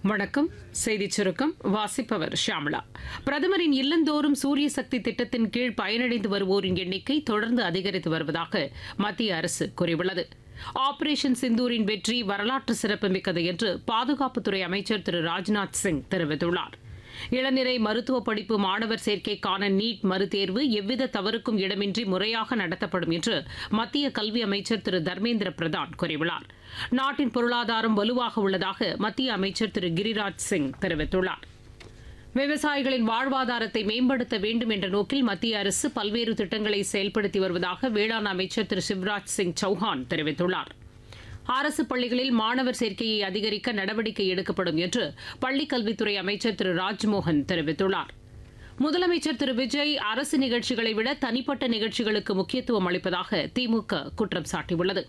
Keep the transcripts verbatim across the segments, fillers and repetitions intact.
வணக்கம். செய்திச் சுருக்கம் வாசிப்பவர் ஷியாமளா. பிரதமரின் இல்லந்தோறும் சூரிய சக்தி திட்டத்தின் கீழ் பயனடைந்து வருவோரின் எண்ணிக்கை தொடர்ந்து அதிகரித்து வருவதாக மத்திய அரசு கூறியுள்ளது. ஆபரேஷன் சிந்தூரின் வெற்றி வரலாற்று சிறப்புமிக்கது என்று பாதுகாப்புத்துறை அமைச்சர் திரு ராஜ்நாத் சிங் தெரிவித்துள்ளார். இளநிலை மருத்துவ படிப்பு மாணவர் சேர்க்கைக்கான நீட் மறுதேர்வு எவ்வித தவறுக்கும் இடமின்றி முறையாக நடத்தப்படும் என்று மத்திய கல்வி அமைச்சர் திரு தர்மேந்திர பிரதான் கூறியுள்ளார். நாட்டின் பொருளாதாரம் வலுவாக உள்ளதாக மத்திய அமைச்சர் திரு கிரிராஜ் சிங் தெரிவித்துள்ளார். விவசாயிகளின் வாழ்வாதாரத்தை மேம்படுத்த வேண்டும் என்ற நோக்கில் மத்திய அரசு பல்வேறு திட்டங்களை செயல்படுத்தி வருவதாக வேளாண் அமைச்சர் திரு சிவராஜ் சிங் சௌஹான் தெரிவித்துள்ளார். அரசு பள்ளிகளில் மாணவர் சேர்க்கையை அதிகரிக்க நடவடிக்கை எடுக்கப்படும் என்று பள்ளிக் கல்வித்துறை அமைச்சர் திரு ராஜ்மோகன் தெரிவித்துள்ளார். முதலமைச்சர் திரு விஜய் அரசு நிகழ்ச்சிகளை விட தனிப்பட்ட நிகழ்ச்சிகளுக்கு முக்கியத்துவம் அளிப்பதாக திமுக குற்றம் சாட்டியுள்ளது.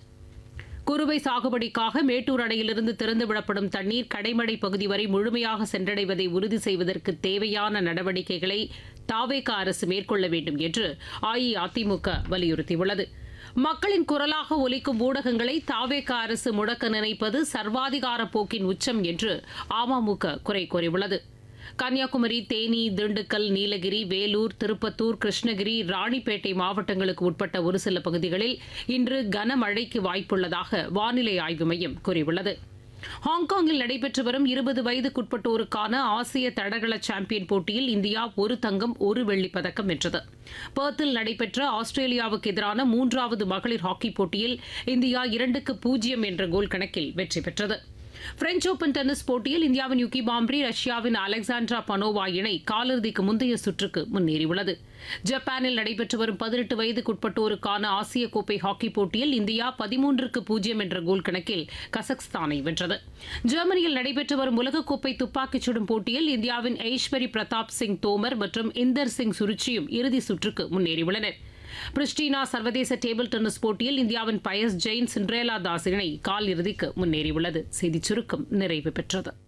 குறுவை சாகுபடிக்காக மேட்டூர் அணையிலிருந்து திறந்துவிடப்படும் தண்ணீர் கடைமடை பகுதி வரை முழுமையாக சென்றடைவதை உறுதி செய்வதற்கு தேவையான நடவடிக்கைகளை தாவேகா அரசு மேற்கொள்ள வேண்டும் என்று அஇஅதிமுக வலியுறுத்தியுள்ளது. மக்களின் குரலாக ஒலிக்கும் ஊடகங்களை தாவேகா அரசு முடக்க நினைப்பது சர்வாதிகார போக்கின் உச்சம் என்று அமமுக குறை கூறியுள்ளது. கன்னியாகுமரி, தேனி, திண்டுக்கல், நீலகிரி, வேலூர், திருப்பத்தூர், கிருஷ்ணகிரி, ராணிப்பேட்டை மாவட்டங்களுக்கு உட்பட்ட ஒரு சில பகுதிகளில் இன்று கனமழைக்கு வாய்ப்புள்ளதாக வானிலை ஆய்வு மையம் கூறியுள்ளது. ஹாங்காங்கில் நடைபெற்று வரும் இருபது வயதுக்குட்பட்டோருக்கான ஆசிய தடகள சாம்பியன் போட்டியில் இந்தியா ஒரு தங்கம் ஒரு வெள்ளிப் பதக்கம் வென்றது. பெர்த்தில் நடைபெற்ற ஆஸ்திரேலியாவுக்கு எதிரான மூன்றாவது மகளிர் ஹாக்கி போட்டியில் இந்தியா இரண்டுக்கு பூஜ்ஜியம் என்ற கோல் கணக்கில் வெற்றி பெற்றது. பிரெஞ்ச் ஓபன் டென்னிஸ் போட்டியில் இந்தியாவின் யுகி பாம்ப்ரி, ரஷ்யாவின் அலெக்சாண்ட்ரா பனோவா இணை காலிறுதிக்கு முந்தைய சுற்றுக்கு முன்னேறியுள்ளது. ஜப்பானில் நடைபெற்று வரும் பதினெட்டு வயதுக்குட்பட்டோருக்கான ஆசிய கோப்பை ஹாக்கி போட்டியில் இந்தியா பதிமூன்றுக்கு பூஜ்ஜியம் என்ற கோல் கணக்கில் கசக்ஸ்தானை வென்றது. ஜெர்மனியில் நடைபெற்று வரும் உலகக்கோப்பை துப்பாக்கிச் சுடும் போட்டியில் இந்தியாவின் ஐஸ்வரி பிரதாப் சிங் தோமர் மற்றும் இந்தர் சிங் சுருச்சியும் இறுதி சுற்றுக்கு முன்னேறியுள்ளனர். பிரிஸ்டினா சர்வதேச டேபிள் டென்னிஸ் போட்டியில் இந்தியாவின் பயஸ் ஜெயின், சிண்ட்ரேலா தாஸ் இணை கால் இறுதிக்கு முன்னேறியுள்ளது. செய்திச் சுருக்கம் நிறைவு பெற்றது.